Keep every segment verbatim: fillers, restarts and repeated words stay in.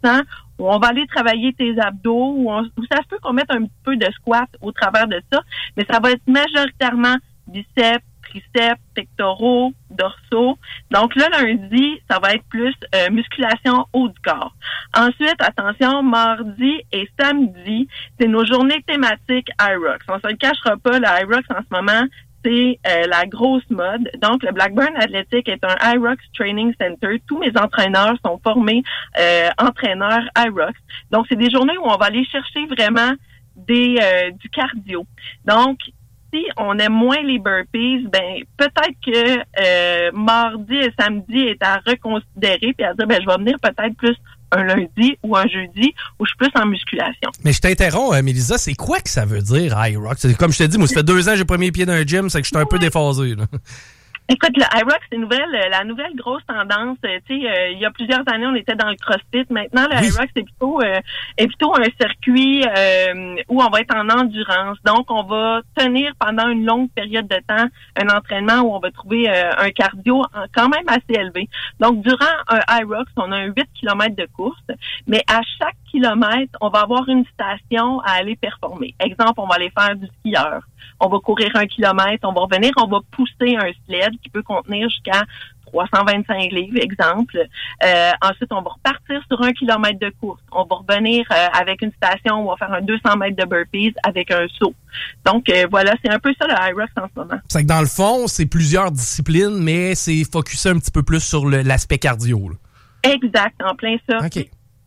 sang, où on va aller travailler tes abdos, où, on, où ça se peut qu'on mette un petit peu de squat au travers de ça, mais ça va être majoritairement biceps, triceps, pectoraux, dorsaux. Donc là, lundi, ça va être plus euh, musculation haut du corps. Ensuite, attention, mardi et samedi, c'est nos journées thématiques iRox. On se le cachera pas, le iRox en ce moment, c'est euh, la grosse mode. Donc, le Blackburn Athletic est un iRox Training Center. Tous mes entraîneurs sont formés euh, entraîneurs iRox. Donc, c'est des journées où on va aller chercher vraiment des euh, du cardio. Donc, si on aime moins les burpees, ben peut-être que euh, mardi et samedi est à reconsidérer puis à dire ben je vais venir peut-être plus un lundi ou un jeudi où je suis plus en musculation. Mais je t'interromps, euh, Mélisa, c'est quoi que ça veut dire iRox? Comme je t'ai dit, moi ça fait deux ans que j'ai pas mis les pieds dans un gym, c'est que je suis un peu déphasé, là. Écoute, le iRox, c'est une nouvelle, la nouvelle grosse tendance. Tu sais, euh, il y a plusieurs années, on était dans le CrossFit. Maintenant, le oui. iRox est plutôt, euh, est plutôt un circuit euh, où on va être en endurance. Donc, on va tenir pendant une longue période de temps un entraînement où on va trouver euh, un cardio quand même assez élevé. Donc, durant un iRox, on a un huit kilomètres de course, mais à chaque kilomètre, on va avoir une station à aller performer. Exemple, on va aller faire du skieur. On va courir un kilomètre, on va revenir, on va pousser un sled qui peut contenir jusqu'à trois cent vingt-cinq livres, exemple. Euh, ensuite, on va repartir sur un kilomètre de course. On va revenir euh, avec une station où on va faire un deux cents mètres de burpees avec un saut. Donc, euh, voilà, c'est un peu ça le iRox en ce moment. C'est que dans le fond, c'est plusieurs disciplines, mais c'est focusé un petit peu plus sur le, l'aspect cardio, là. Exact, en plein ça. OK.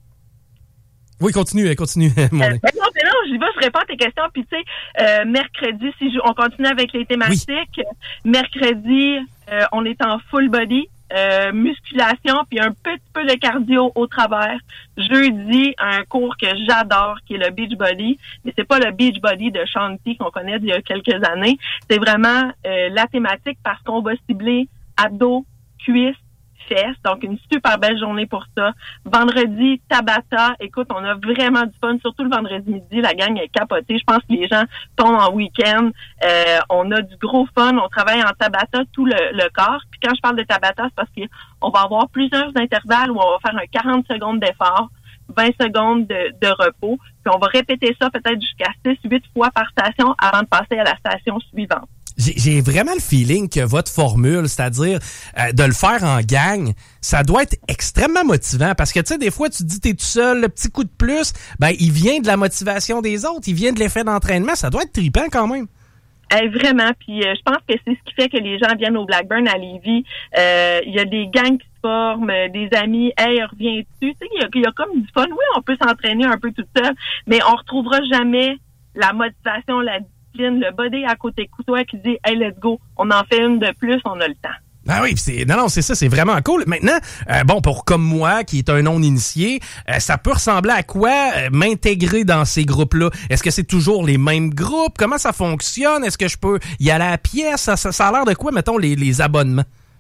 Oui, continue, continue. Mon euh, ben non, ben non, j'y vais, je réponds à tes questions. Puis, tu sais, euh, mercredi, si je, on continue avec les thématiques, oui. mercredi, euh, on est en full body, euh, musculation, puis un petit peu de cardio au travers. Jeudi, un cours que j'adore, qui est le beach body, mais c'est pas le beach body de Shanti qu'on connaît d'il y a quelques années. C'est vraiment euh, la thématique parce qu'on va cibler abdos, cuisses, fesses. Donc, une super belle journée pour ça. Vendredi, Tabata. Écoute, on a vraiment du fun, surtout le vendredi midi. La gang est capotée. Je pense que les gens tombent en week-end. Euh, on a du gros fun. On travaille en Tabata tout le, le corps. Puis quand je parle de Tabata, c'est parce qu'on va avoir plusieurs intervalles où on va faire un quarante secondes d'effort, vingt secondes de, de repos. Puis on va répéter ça peut-être jusqu'à six huit fois par station avant de passer à la station suivante. J'ai, j'ai vraiment le feeling que votre formule, c'est-à-dire euh, de le faire en gang, ça doit être extrêmement motivant parce que, tu sais, des fois, tu te dis t'es tout seul, le petit coup de plus, ben il vient de la motivation des autres, il vient de l'effet d'entraînement, ça doit être trippant quand même. Hey, vraiment, puis euh, je pense que c'est ce qui fait que les gens viennent au Blackburn à Lévis. Il euh, y a des gangs qui se forment, des amis, hey, reviens-tu? Tu sais, il y, y a comme du fun. Oui, on peut s'entraîner un peu tout seul, mais on retrouvera jamais la motivation, la le body à côté de toi qui dit « Hey, let's go, on en fait une de plus, on a le temps. » Ah oui, c'est non non, c'est ça, c'est vraiment cool. Maintenant, euh, bon, pour comme moi qui est un non-initié, euh, ça peut ressembler à quoi euh, m'intégrer dans ces groupes-là? Est-ce que c'est toujours les mêmes groupes? Comment ça fonctionne? Est-ce que je peux y aller à pièce? Ça, ça, ça a l'air de quoi, mettons, les, les abonnements?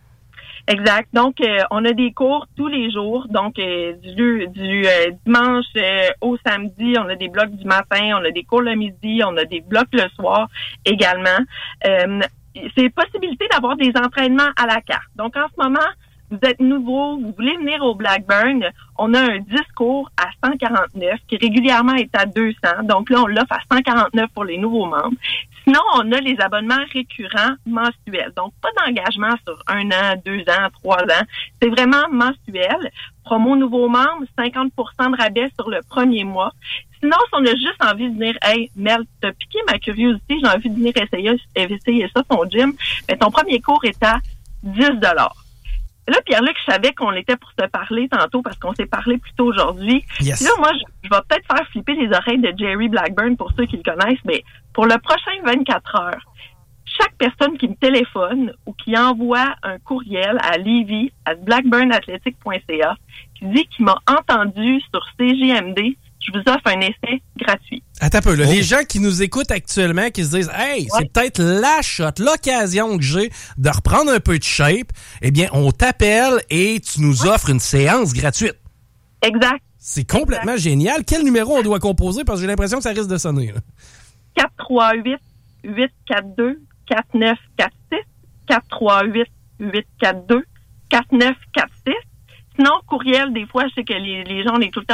Exact. Donc, euh, on a des cours tous les jours. Donc, euh, du, du euh, dimanche euh, au samedi, on a des blocs du matin, on a des cours le midi, on a des blocs le soir également. Euh, c'est possibilité d'avoir des entraînements à la carte. Donc, en ce moment, vous êtes nouveau, vous voulez venir au Blackburn, on a un dix cours à cent quarante-neuf qui régulièrement est à deux cents. Donc là, on l'offre à cent quarante-neuf pour les nouveaux membres. Sinon, on a les abonnements récurrents mensuels. Donc, pas d'engagement sur un an, deux ans, trois ans. C'est vraiment mensuel. Promo nouveaux membres, cinquante pour cent de rabais sur le premier mois. Sinon, si on a juste envie de venir, hey, Mel, t'as piqué ma curiosité, j'ai envie de venir essayer, essayer ça, ton gym, mais ton premier cours est à dix dollars. Là, Pierre-Luc, je savais qu'on était pour se parler tantôt parce qu'on s'est parlé plus tôt aujourd'hui. Yes. Là, moi, je, je vais peut-être faire flipper les oreilles de Jerry Blackburn pour ceux qui le connaissent, mais pour le prochain vingt-quatre heures, chaque personne qui me téléphone ou qui envoie un courriel à Lévis, à blackburn athletic point c a, qui dit qu'il m'a entendu sur C G M D, je vous offre un essai gratuit. Attends un peu, là. Oh. Les gens qui nous écoutent actuellement, qui se disent « Hey, ouais. c'est peut-être la shot, l'occasion que j'ai de reprendre un peu de shape », eh bien, on t'appelle et tu nous ouais. offres une séance gratuite. Exact. C'est complètement exact. Génial. Quel numéro on doit composer? Parce que j'ai l'impression que ça risque de sonner. Là. quatre trois huit, huit quatre deux, quatre neuf quatre six, quatre trois huit, huit quatre deux, quatre neuf quatre six. Sinon, courriel, des fois, je sais que les, les gens, on est tout le temps